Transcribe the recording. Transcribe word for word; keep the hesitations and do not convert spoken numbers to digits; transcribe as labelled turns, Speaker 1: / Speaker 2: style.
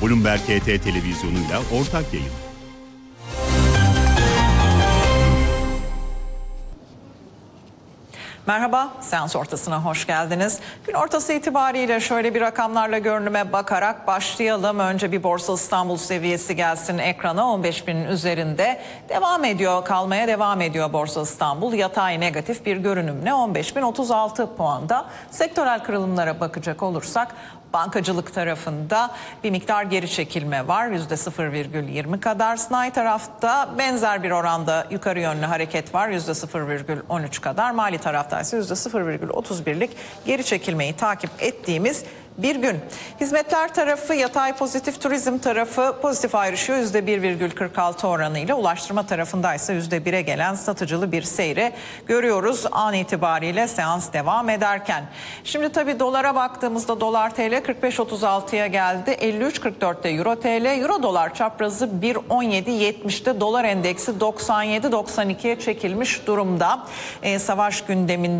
Speaker 1: Bloomberg H T televizyonuyla ortak yayın.
Speaker 2: Merhaba, seans ortasına hoş geldiniz. Gün ortası itibariyle şöyle bir rakamlarla görünüme bakarak başlayalım. Önce bir Borsa İstanbul seviyesi gelsin ekrana. on beş binin üzerinde devam ediyor, kalmaya devam ediyor Borsa İstanbul. Yatay negatif bir görünümle on beş bin otuz altı puanda. Sektörel kırılımlara bakacak olursak bankacılık tarafında bir miktar geri çekilme var. yüzde sıfır virgül yirmi kadar. Sanayi tarafta benzer bir oranda yukarı yönlü hareket var. yüzde sıfır virgül on üç kadar. Mali tarafta ise yüzde sıfır virgül otuz birlik geri çekilmeyi takip ettiğimiz bir gün. Hizmetler tarafı yatay pozitif, turizm tarafı pozitif ayrışıyor yüzde bir virgül kırk altı oranıyla. Ulaştırma tarafındaysa yüzde bire gelen satıcılı bir seyri görüyoruz an itibariyle seans devam ederken. Şimdi tabii dolara baktığımızda dolar T L kırk beş otuz altıya geldi. elli üç kırk dörtte euro T L. Euro dolar çaprazı bir on yedi yetmişte, dolar endeksi doksan yedi doksan ikiye çekilmiş durumda. Ee, savaş gündeminde